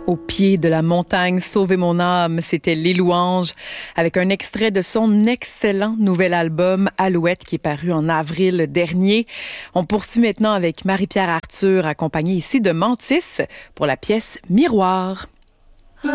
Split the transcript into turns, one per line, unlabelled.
Au pied de la montagne, sauver mon âme, c'était Les Louanges, avec un extrait de son excellent nouvel album Alouette qui est paru en avril dernier. On poursuit maintenant avec Marie-Pierre Arthur, accompagnée ici de Mantis pour la pièce Miroir.